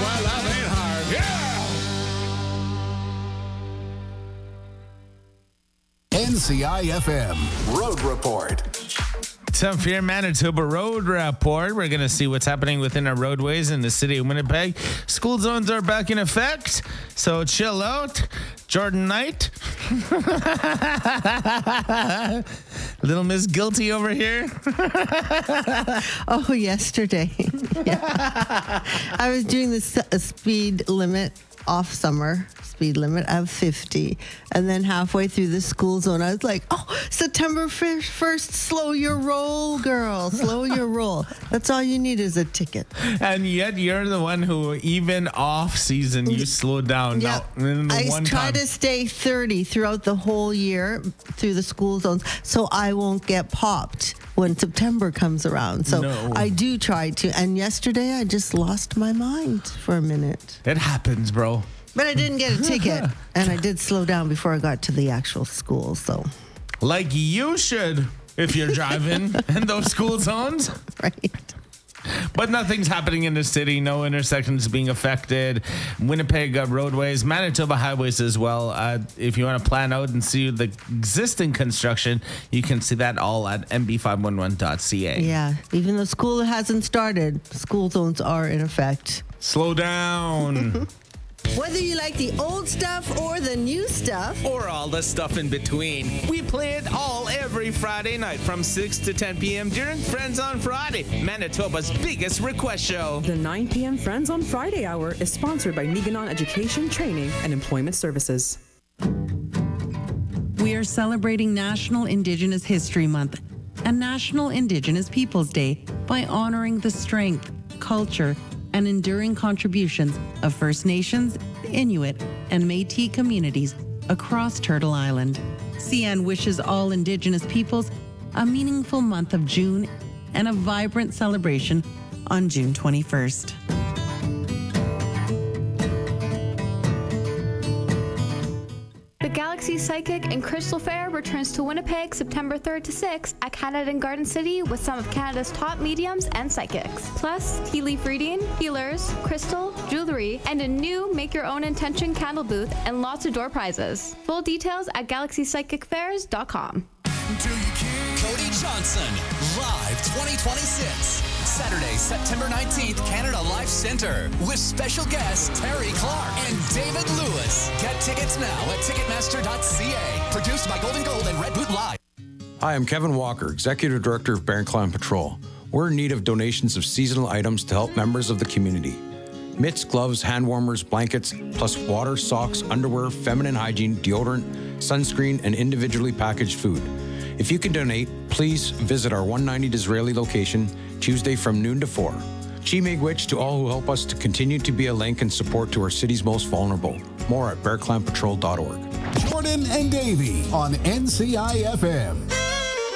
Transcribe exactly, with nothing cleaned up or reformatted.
why love ain't hard. Yeah! N C I F M Road Report. Time for your Manitoba Road Report. We're going to see what's happening within our roadways in the city of Winnipeg. School zones are back in effect, so chill out. Jordan Knight. Little Miss Guilty over here. Oh, yesterday. Yeah. I was doing the s- uh, speed limit off summer speed limit of fifty, and then halfway through the school zone I was like, oh, September first, slow your roll, girl, slow your roll. That's all you need is a ticket. And yet you're the one who, even off season, you slowed down. Yeah, Now, I one try time. to stay thirty throughout the whole year through the school zones so I won't get popped when September comes around. So No. I do try to. And yesterday I just lost my mind for a minute. It happens, bro. But I didn't get a ticket, and I did slow down before I got to the actual school. So, Like you should if you're driving in those school zones. right. But nothing's happening in the city. No intersections being affected. Winnipeg uh, roadways, Manitoba highways as well. Uh, if you want to plan out and see the existing construction, you can see that all at m b five one one dot c a. Yeah, even though school hasn't started, school zones are in effect. Slow down. Whether you like the old stuff or the new stuff, Or all the stuff in between. We play it all every Friday night from six to ten p.m. during Friends on Friday, Manitoba's biggest request show. The nine p.m. Friends on Friday Hour is sponsored by Niganon Education, Training, and Employment Services. We are celebrating National Indigenous History Month and National Indigenous Peoples Day by honoring the strength, culture, and enduring contributions of First Nations, Inuit, and Métis communities across Turtle Island. C N wishes all Indigenous peoples a meaningful month of June and a vibrant celebration on June twenty-first. The Galaxy Psychic and Crystal Fair returns to Winnipeg September third to sixth at Canada and Garden City with some of Canada's top mediums and psychics. Plus, tea leaf reading, healers, crystal, jewelry, and a new make-your-own-intention candle booth and lots of door prizes. Full details at galaxy psychic fairs dot com. Cody Johnson, live twenty twenty-six. Saturday, September nineteenth, Canada Life Center, with special guests Terry Clark and David Lewis. Get tickets now at ticketmaster dot c a. Produced by Golden Gold and Red Boot Live. Hi, I'm Kevin Walker, Executive Director of Bear Clan Patrol. We're in need of donations of seasonal items to help members of the community. Mitts, gloves, hand warmers, blankets, plus water, socks, underwear, feminine hygiene, deodorant, sunscreen, and individually packaged food. If you can donate, please visit our one ninety Disraeli location Tuesday from noon to four. Chi Miigwech to all who help us to continue to be a link and support to our city's most vulnerable. More at bear clan patrol dot org. Jordan and Davey on N C I F M.